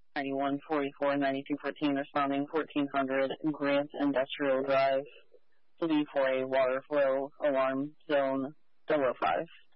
9144 9214 responding 1400 Grant Industrial Drive, City for a water flow alarm zone 005.